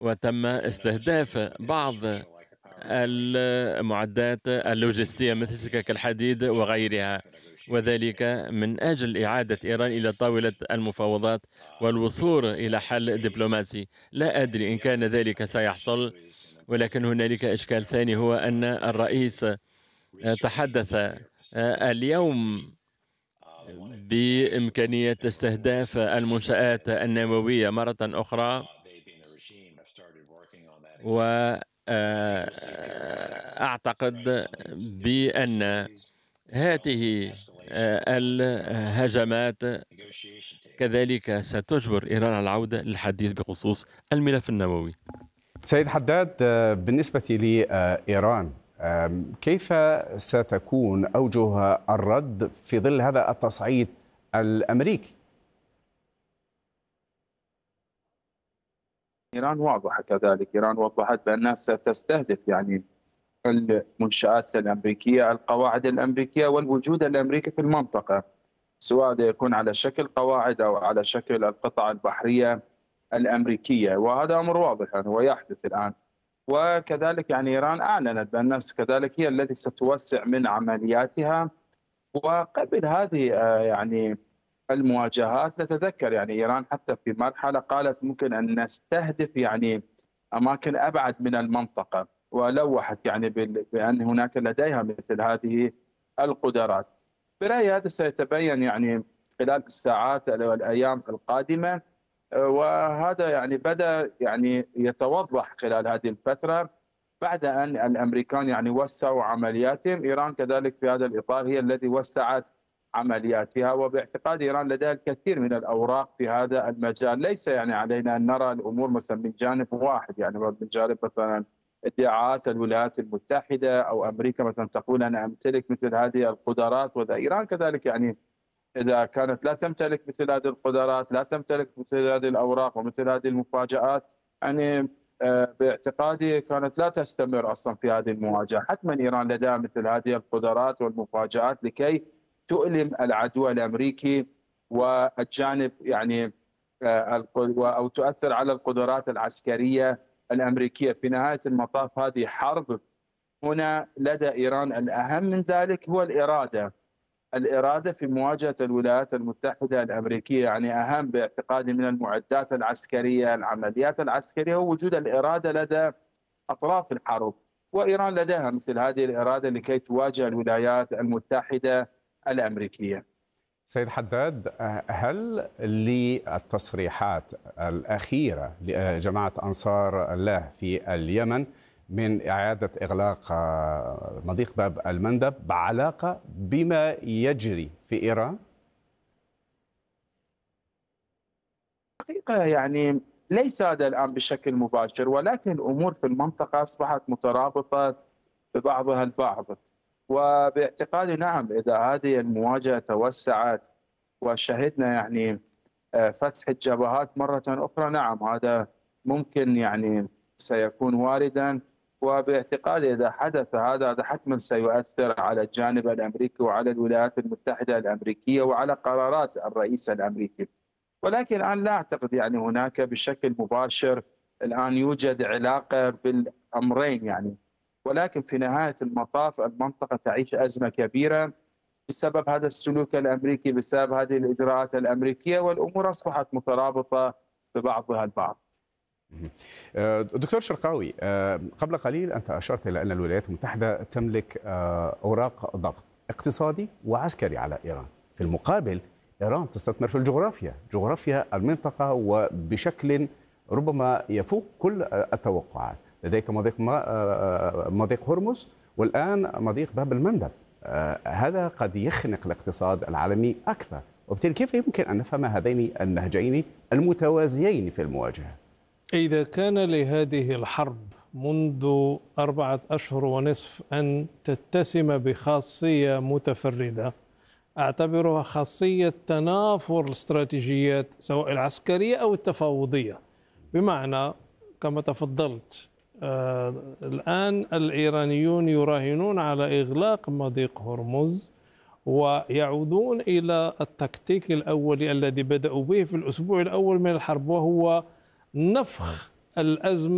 وتم استهداف بعض المعدات اللوجستية مثل سكك الحديد وغيرها، وذلك من أجل إعادة إيران إلى طاولة المفاوضات والوصول إلى حل دبلوماسي. لا أدري إن كان ذلك سيحصل، ولكن هنالك إشكال ثاني، هو أن الرئيس تحدث اليوم بإمكانية استهداف المنشآت النووية مرة أخرى، وأعتقد بأن هذه الهجمات كذلك ستجبر إيران على العودة للحديث بخصوص الملف النووي. سيد حداد، بالنسبة لإيران، كيف ستكون أوجه الرد في ظل هذا التصعيد الأمريكي؟ إيران واضحة كذلك، إيران وضحت بأنها ستستهدف المنشآت الأمريكية، القواعد الأمريكية والوجود الأمريكي في المنطقة، سواء يكون على شكل قواعد أو على شكل القطع البحرية الأمريكية، وهذا أمر واضح ويحدث الآن. وكذلك إيران أعلنت بأنها كذلك هي التي ستوسع من عملياتها. وقبل هذه المواجهات، نتذكر إيران حتى في مرحلة قالت ممكن أن نستهدف أماكن أبعد من المنطقة، ولوحت بأن هناك لديها مثل هذه القدرات. برأيي هذا سيتبين خلال الساعات والأيام القادمة، وهذا بدأ يتوضح خلال هذه الفترة بعد أن الأمريكان وسعوا عملياتهم. إيران كذلك في هذا الإطار هي التي وسعت عملياتها، وباعتقاد إيران لديها الكثير من الأوراق في هذا المجال. ليس علينا أن نرى الأمور مثلا من جانب واحد، من جانب مثلا ادعاءات الولايات المتحدة أو أمريكا مثلا تقول أنا أمتلك مثل هذه القدرات، وإذا إيران كذلك إذا كانت لا تمتلك مثل هذه القدرات، لا تمتلك مثل هذه الأوراق ومثل هذه المفاجآت، باعتقادي كانت لا تستمر أصلا في هذه المواجهة. حتما إيران لديها مثل هذه القدرات والمفاجآت لكي تؤلم العدو الأمريكي والجانب أو تؤثر على القدرات العسكرية الأمريكية. في نهاية المطاف هذه حرب، هنا لدى إيران الأهم من ذلك هو الإرادة في مواجهة الولايات المتحدة الأمريكية. أهم باعتقادي من المعدات العسكرية، العمليات العسكرية، هو وجود الإرادة لدى أطراف الحرب، وإيران لديها مثل هذه الإرادة لكي تواجه الولايات المتحدة الأمريكية. سيد حداد، هل للتصريحات الأخيرة لجماعة أنصار الله في اليمن من إعادة إغلاق مضيق باب المندب بعلاقة بما يجري في إيران؟ حقيقة ليس هذا الآن بشكل مباشر، ولكن الأمور في المنطقة أصبحت مترابطة ببعضها البعض. وباعتقادي نعم، إذا هذه المواجهة توسعت وشهدنا فتح الجبهات مرة أخرى، نعم هذا ممكن سيكون واردا. وباعتقادي إذا حدث هذا حتما سيؤثر على الجانب الأمريكي وعلى الولايات المتحدة الأمريكية وعلى قرارات الرئيس الأمريكي. ولكن الآن لا أعتقد هناك بشكل مباشر الآن يوجد علاقة بالأمرين. ولكن في نهاية المطاف المنطقة تعيش أزمة كبيرة بسبب هذا السلوك الأمريكي، بسبب هذه الإجراءات الأمريكية، والأمور أصبحت مترابطة ببعضها البعض. دكتور شرقاوي، قبل قليل أنت أشرت إلى أن الولايات المتحدة تملك أوراق ضغط اقتصادي وعسكري على إيران. في المقابل إيران تستثمر في جغرافيا المنطقة وبشكل ربما يفوق كل التوقعات. لديك مضيق هرمز، والآن مضيق باب المندب. هذا قد يخنق الاقتصاد العالمي أكثر، وبالتالي كيف يمكن أن نفهم هذين النهجين المتوازيين في المواجهة؟ إذا كان لهذه الحرب منذ 4 أشهر ونصف أن تتسم بخاصية متفردة، أعتبرها خاصية تنافر الاستراتيجيات سواء العسكرية أو التفاوضية. بمعنى كما تفضلت، الآن الإيرانيون يراهنون على إغلاق مضيق هرمز، ويعودون إلى التكتيك الأولي الذي بدأوا به في الأسبوع الأول من الحرب، وهو نفخ الأزمة